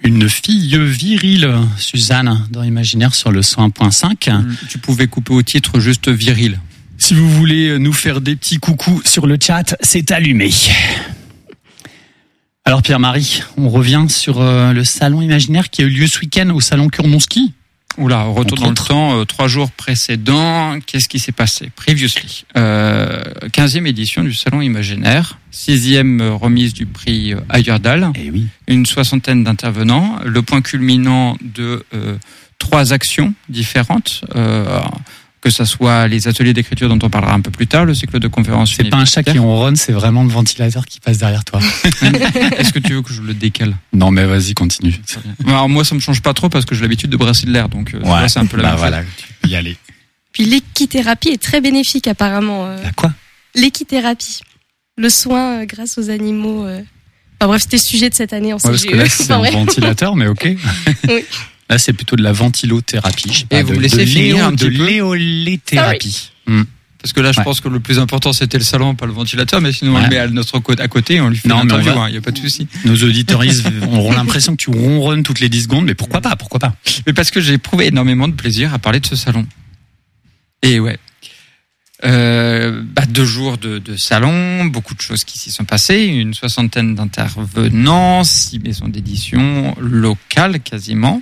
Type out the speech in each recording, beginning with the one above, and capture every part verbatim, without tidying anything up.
Une fille virile, Suzanne, dans Imaginaire sur le cent un point cinq. Tu pouvais couper au titre juste viril. Si vous voulez nous faire des petits coucous sur le chat, c'est allumé. Alors Pierre-Marie, on revient sur euh, le salon Imaginaire qui a eu lieu ce week-end au salon Kurnonski. Oula, retour dans le temps, euh, trois jours précédents, qu'est-ce qui s'est passé? Previously, euh, quinzième édition du salon Imaginaire, sixième remise du prix Heyerdahl, Eh oui. une soixantaine d'intervenants, le point culminant de euh, trois actions différentes, euh, que ce soit les ateliers d'écriture dont on parlera un peu plus tard, le cycle de conférences. C'est pas un chat qui ronronne, c'est vraiment le ventilateur qui passe derrière toi. Est-ce que tu veux que je le décale? Non mais vas-y, continue. Alors moi ça me change pas trop parce que j'ai l'habitude de brasser de l'air, donc euh, Ouais, là, c'est un peu la bah même voilà, chose. tu peux y aller. Puis l'équithérapie est très bénéfique apparemment. euh, La quoi? L'équithérapie, le soin euh, grâce aux animaux. euh. Enfin bref, c'était le sujet de cette année en Ouais, parce C G E. que là c'est Enfin, un bref. ventilateur, mais ok. Oui. Là c'est plutôt de la ventilothérapie. Je sais pas, Et vous de, me laissez de finir l'éo- un petit de peu l'éoléthérapie. Hmm. Parce que là, je Ouais. pense que le plus important, c'était le salon, pas le ventilateur, mais sinon, on Ouais. le met à notre côté, à côté, et on lui fait Non, une mais on interview, va- il n'y a pas de souci. Nos auditoristes auront l'impression que tu ronronnes toutes les dix secondes, mais pourquoi pas, pourquoi pas. Mais parce que j'ai éprouvé énormément de plaisir à parler de ce salon. Et ouais. Euh, bah, deux jours de, de salon, beaucoup de choses qui s'y sont passées, une soixantaine d'intervenants, six maisons d'édition locales quasiment,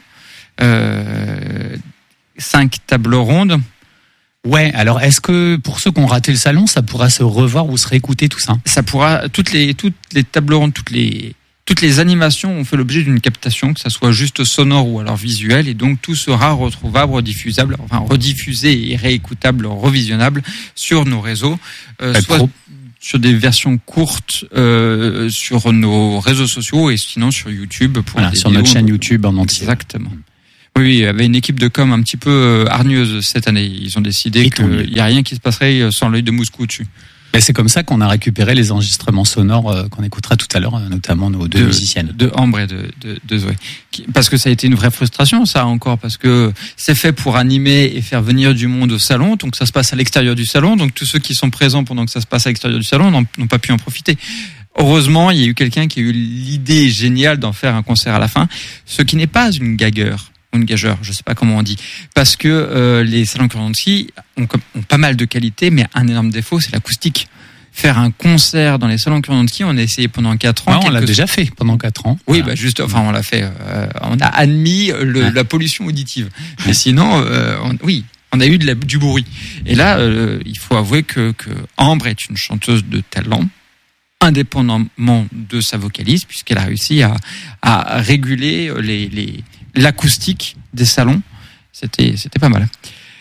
euh, cinq tables rondes. Ouais, alors est-ce que pour ceux qui ont raté le salon, ça pourra se revoir ou se réécouter tout ça? Ça pourra, toutes les, toutes les tables rondes, toutes les, toutes les animations ont fait l'objet d'une captation, que ça soit juste sonore ou alors visuel, et donc tout sera retrouvable, rediffusable, enfin rediffusé et réécoutable, revisionnable sur nos réseaux, euh, Ouais, soit pro- sur des versions courtes euh, sur nos réseaux sociaux et sinon sur YouTube pour Voilà, des sur notre vidéos. chaîne YouTube en entier. Exactement. Oui, oui, il y avait une équipe de com un petit peu euh, hargneuse cette année. Ils ont décidé Et tant mieux. qu'il n'y a rien qui se passerait sans l'œil de Moscou dessus. Et c'est comme ça qu'on a récupéré les enregistrements sonores euh, qu'on écoutera tout à l'heure, euh, notamment nos deux de, musiciennes. de Ambre et de, de, de Zoé. Qui- Parce que ça a été une vraie frustration, ça encore, parce que c'est fait pour animer et faire venir du monde au salon, donc ça se passe à l'extérieur du salon, donc tous ceux qui sont présents pendant que ça se passe à l'extérieur du salon n'ont n'ont pas pu en profiter. Heureusement, il y a eu quelqu'un qui a eu l'idée géniale d'en faire un concert à la fin, ce qui n'est pas une gagueur. Ou une gageur, je sais pas comment on dit, parce que euh, les salons Kurnonski ont, comme- ont pas mal de qualités, mais un énorme défaut, c'est l'acoustique. Faire un concert dans les salons Kurnonski, on a essayé pendant quatre ans. Ouais, on l'a quelques- déjà fait pendant quatre ans. Oui, Voilà. bah juste, enfin on l'a fait, euh, on a admis le, Ouais. la pollution auditive. Mais sinon, euh, on- oui, on a eu de la, du bruit. Et là, euh, il faut avouer que, que Ambre est une chanteuse de talent, indépendamment de sa vocalise, puisqu'elle a réussi à, à réguler les, les, l'acoustique des salons. C'était, c'était pas mal.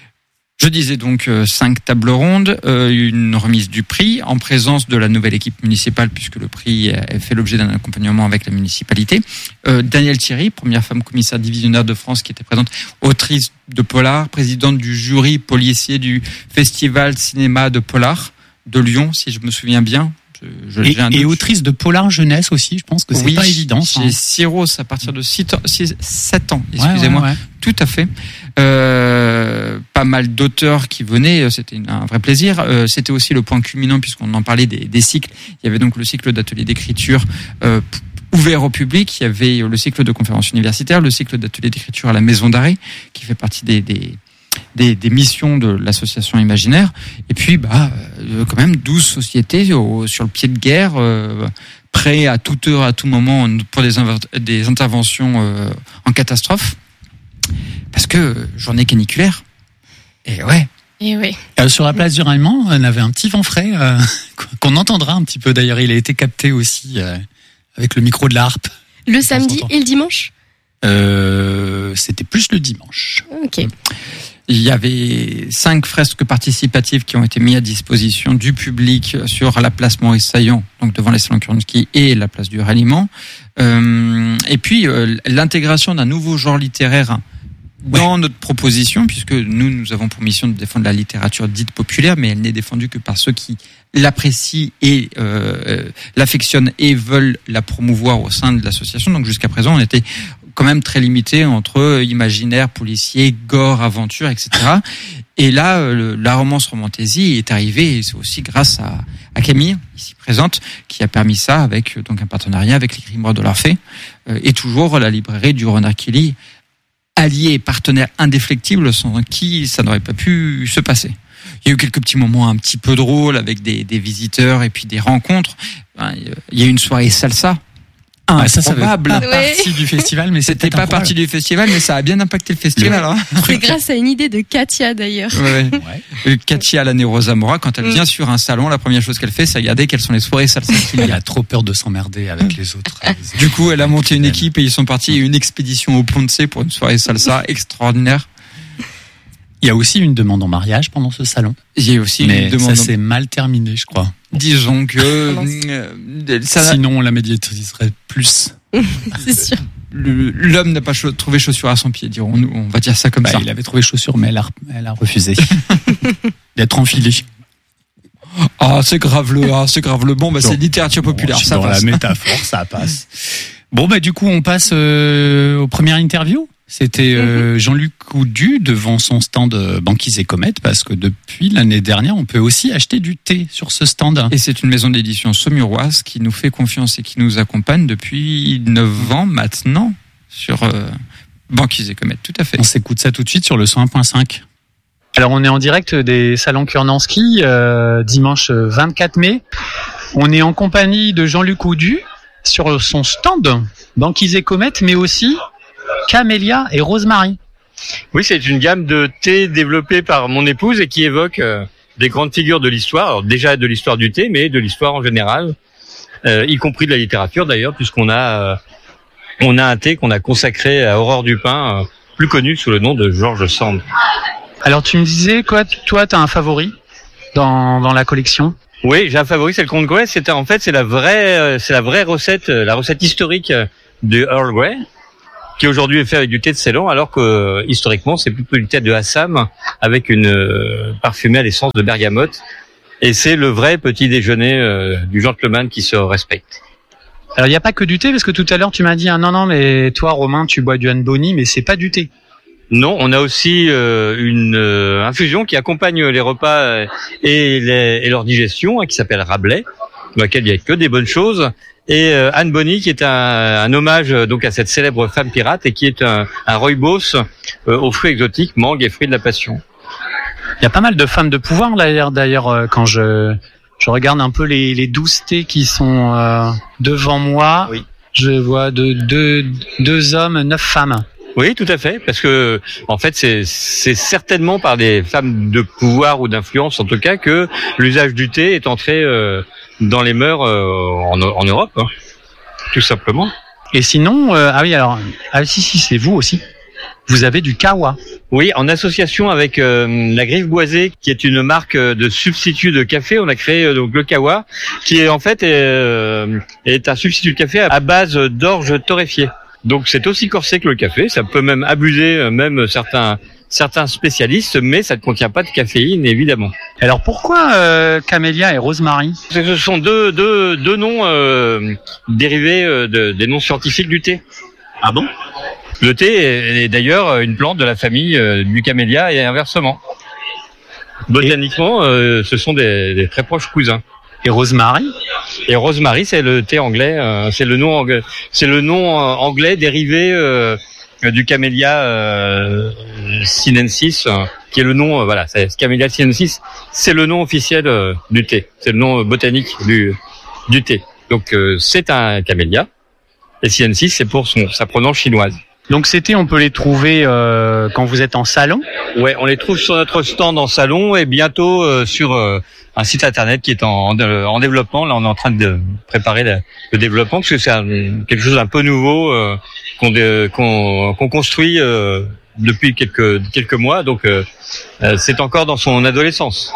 Je disais donc euh, cinq tables rondes, euh, une remise du prix en présence de la nouvelle équipe municipale puisque le prix a fait l'objet d'un accompagnement avec la municipalité. Euh, Danielle Thierry, première femme commissaire divisionnaire de France qui était présente, autrice de polar, présidente du jury policier du Festival Cinéma de Polar de Lyon, si je me souviens bien. Je, Et, j'ai un et doute. autrice de polar jeunesse aussi, je pense que c'est Oui, pas évident. ça, Chez hein. Cyros à partir de six ans, six, sept ans, Ouais, excusez-moi. ouais, ouais. Tout à fait. Euh, pas mal d'auteurs qui venaient, c'était une- un vrai plaisir. Euh, c'était aussi le point culminant puisqu'on en parlait des, des cycles. Il y avait donc le cycle d'ateliers d'écriture euh, p- ouvert au public. Il y avait le cycle de conférences universitaires, le cycle d'ateliers d'écriture à la Maison d'Arrêt, qui fait partie des, des, des, des missions de l'association Imaginaire. Et puis, bah, euh, quand même, douze sociétés au- sur le pied de guerre, euh, prêts à toute heure, à tout moment, pour des, inver- des interventions euh, en catastrophe. Parce que journée caniculaire. Et ouais. Et oui. Euh, sur la place du Rallement, on avait un petit vent frais euh, qu'on entendra un petit peu. D'ailleurs, il a été capté aussi euh, avec le micro de la harpe. Le samedi s'entend. et le dimanche. Euh, c'était plus le dimanche. Ok. Il y avait cinq fresques participatives qui ont été mises à disposition du public sur la place Maurice Saillant, donc devant les salons Kurnonski et la place du Ralliement. Euh, et puis euh, l'intégration d'un nouveau genre littéraire dans notre proposition, puisque nous, nous avons pour mission de défendre la littérature dite populaire, mais elle n'est défendue que par ceux qui l'apprécient et euh, l'affectionnent et veulent la promouvoir au sein de l'association. Donc jusqu'à présent, on était quand même très limité entre imaginaire, policier, gore, aventure, et cetera. Et là, le, la romance romantaisie est arrivée, et c'est aussi grâce à, à Camille, ici présente, qui a permis ça avec donc un partenariat avec les Grimoires de l'Orphée euh, et toujours la librairie du Renard Kelly, allié et partenaire indéflectible sans qui ça n'aurait pas pu se passer. Il y a eu quelques petits moments un petit peu drôles avec des, des visiteurs et puis des rencontres. Il y a eu une soirée salsa. Ah, ça, ça fait pas Ouais. partie du festival, mais C'était c'était pas partie du festival, mais ça a bien impacté le festival. Hein. C'est grâce à une idée de Katia d'ailleurs. Ouais. Ouais. Katia Lane Rosamora, quand elle Mm. vient sur un salon, la première chose qu'elle fait, c'est regarder quelles sont les soirées salsa qu'il y Il a. a trop peur de s'emmerder avec les autres. Du coup, elle a monté une équipe et ils sont partis une expédition au Ponce pour une soirée salsa extraordinaire. Il y a aussi une demande en mariage pendant ce salon. J'ai aussi Mais une demande. ça s'est mal terminé, je crois. Disons que euh, ça, Sinon, on la médiatiserait plus. C'est sûr. le- l'homme n'a pas cho- trouvé chaussure à son pied, dirons-nous. On va dire ça comme Bah, ça. il avait trouvé chaussures, mais elle a, elle a refusé d'être enfilée. Ah, c'est grave le, ah, c'est grave le bon. Bah, c'est littérature populaire. Bon, Ça dans passe. la métaphore, ça passe. Bon, bah, du coup, on passe euh, aux premières interviews. C'était euh, Jean-Luc Coudu devant son stand euh, Banquise et Comète, parce que depuis l'année dernière, on peut aussi acheter du thé sur ce stand. Et c'est une maison d'édition saumuroise qui nous fait confiance et qui nous accompagne depuis neuf ans maintenant sur euh, Banquise et Comète. Tout à fait. On s'écoute ça tout de suite sur le cent un point cinq. Alors, on est en direct des salons Kurnanski, euh, dimanche vingt-quatre mai. On est en compagnie de Jean-Luc Coudu sur son stand Banquise et Comète, mais aussi Camélia et Rosemary. Oui, c'est une gamme de thé développée par mon épouse et qui évoque euh, des grandes figures de l'histoire. Alors, déjà de l'histoire du thé, mais de l'histoire en général, euh, y compris de la littérature d'ailleurs, puisqu'on a euh, on a un thé qu'on a consacré à Aurore Dupin, euh, plus connu sous le nom de George Sand. Alors, tu me disais, quoi, toi, t'as un favori dans, dans la collection? Oui, j'ai un favori, c'est le Comte Grey. C'était en fait c'est la vraie euh, c'est la vraie recette, euh, la recette historique euh, de Earl Grey, qui aujourd'hui est fait avec du thé de Ceylan, alors que euh, historiquement c'est plutôt du thé de Assam avec une euh, parfumée à l'essence de bergamote. Et c'est le vrai petit déjeuner euh, du gentleman qui se respecte. Alors, il n'y a pas que du thé, parce que tout à l'heure, tu m'as dit, ah, non, non, mais toi, Romain, tu bois du Hanboni, mais c'est pas du thé. Non, on a aussi euh, une euh, infusion qui accompagne les repas euh, et, les, et leur digestion, hein, qui s'appelle Rabelais, dans laquelle il n'y a que des bonnes choses. Et euh, Anne Bonny, qui est un, un hommage euh, donc à cette célèbre femme pirate et qui est un, un rooibos euh, aux fruits exotiques, mangue et fruits de la passion. Il y a pas mal de femmes de pouvoir, d'ailleurs, d'ailleurs, euh, quand je, je regarde un peu les, les douze thés qui sont euh, devant moi. Oui. Je vois de, deux, deux hommes, neuf femmes. Oui, tout à fait, parce que en fait, c'est c'est certainement par des femmes de pouvoir ou d'influence, en tout cas, que l'usage du thé est entré euh, dans les mœurs euh, en, en Europe, hein, tout simplement. Et sinon, euh, ah oui, alors, ah si, si, c'est vous aussi. Vous avez du kawa. Oui, en association avec euh, la Griffe Boisée, qui est une marque de substitut de café, on a créé euh, donc le kawa, qui est en fait euh, est un substitut de café à base d'orge torréfiée. Donc c'est aussi corsé que le café, ça peut même abuser euh, même certains certains spécialistes, mais ça ne contient pas de caféine évidemment. Alors, pourquoi euh, Camélia et Rosemary? Ce sont deux deux deux noms euh, dérivés euh, de, des noms scientifiques du thé. Ah bon? Le thé est, est d'ailleurs une plante de la famille euh, du camélia et inversement. Botaniquement, euh, ce sont des, des très proches cousins. Et Rosemary? Et rosemary, c'est le thé anglais, euh, c'est le nom anglais, c'est le nom euh, anglais dérivé euh, du camélia euh, sinensis, euh, qui est le nom, euh, voilà, c'est camélia sinensis, c'est le nom officiel euh, du thé, c'est le nom botanique du du thé. Donc euh, c'est un camélia, et sinensis c'est pour son sa provenance chinoise. Donc, ces thés, on peut les trouver euh, quand vous êtes en salon? Ouais, on les trouve sur notre stand en salon et bientôt euh, sur euh, un site internet qui est en, en, en développement. Là, on est en train de préparer le, le développement parce que c'est un, quelque chose d'un peu nouveau euh, qu'on, de, qu'on, qu'on construit euh, depuis quelques quelques mois. Donc, euh, euh, c'est encore dans son adolescence.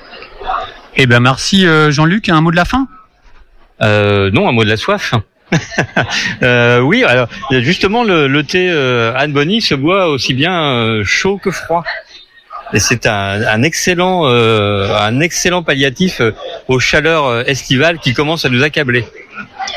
Eh ben, merci euh, Jean-Luc. Un mot de la fin? Euh, non, un mot de la soif. euh, oui, alors justement le, le thé euh, Anne Bonny se boit aussi bien euh, chaud que froid, et c'est un, un excellent euh, un excellent palliatif euh, aux chaleurs euh, estivales qui commencent à nous accabler.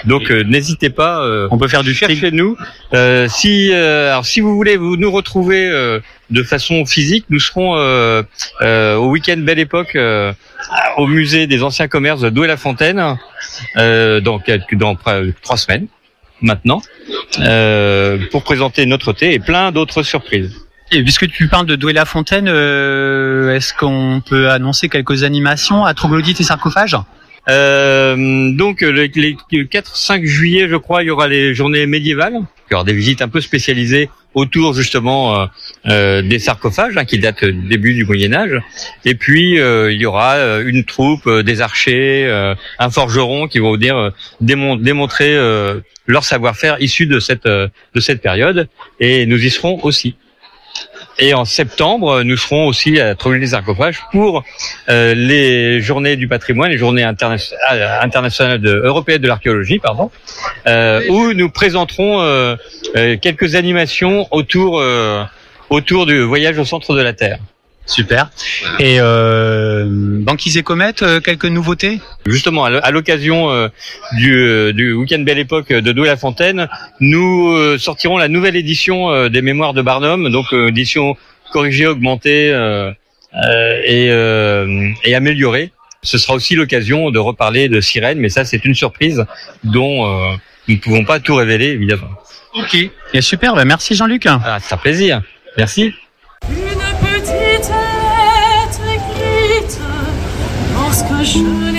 Donc euh, n'hésitez pas. Euh, On peut faire du fric. Cherchez-nous. Euh, si, euh, alors si vous voulez vous nous retrouver euh, de façon physique, nous serons euh, euh, au week-end Belle Époque euh, au musée des anciens commerces de Douai-la-Fontaine euh, dans quelques, dans euh, trois semaines maintenant euh, pour présenter notre thé et plein d'autres surprises. Et puisque tu parles de Douai-la-Fontaine, euh, est-ce qu'on peut annoncer quelques animations à Troglodyte et Sarcophage ? Euh, donc le, les quatre cinq juillet, je crois, il y aura les journées médiévales. Il y aura des visites un peu spécialisées autour justement euh, euh, des sarcophages hein, qui datent du début du Moyen Âge. Et puis euh, il y aura une troupe, euh, des archers, euh, un forgeron qui vont venir euh, démon- démontrer euh, leur savoir-faire issu de cette euh, de cette période. Et nous y serons aussi. Et en septembre, nous serons aussi à Troglodyte et Sarcophage pour euh, les journées du patrimoine, les journées interna- internationales de, européennes de l'archéologie, pardon, euh, où nous présenterons euh, euh, quelques animations autour euh, autour du voyage au centre de la Terre. Super. Et euh, Banquise et Comète, euh, quelques nouveautés ? Justement, à l'occasion euh, du, euh, du week-end Belle Époque de Douai-la-Fontaine, nous euh, sortirons la nouvelle édition euh, des Mémoires de Barnum, donc euh, édition corrigée, augmentée euh, euh, et, euh, et améliorée. Ce sera aussi l'occasion de reparler de Sirène, mais ça c'est une surprise dont euh, nous ne pouvons pas tout révéler évidemment. Ok. Et super. Bah merci Jean-Luc. Ah, c'est un plaisir. Merci. Une petite lettre écrite lorsque je